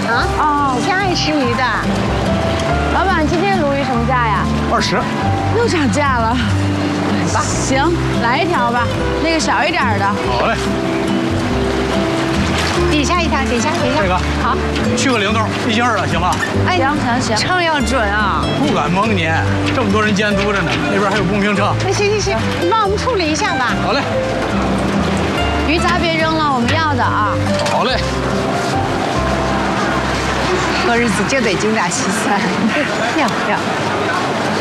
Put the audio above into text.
啊？ 哦， 以前爱吃鱼的。 老板，今天鲈鱼什么价呀 20。 又涨价了。 吧， 行，来一条吧，那个小一点的。 好嘞， 底下一条，底下。 这个好， 去个0头，1斤2了，行吧？ 哎， 行， 秤要准啊。 不敢蒙您，这么多人监督着呢，那边还有公平秤。 那行，你帮我们处理一下吧。 好嘞， 鱼杂别扔了，我们要的啊。 好嘞。 过日子就得精打细算，要。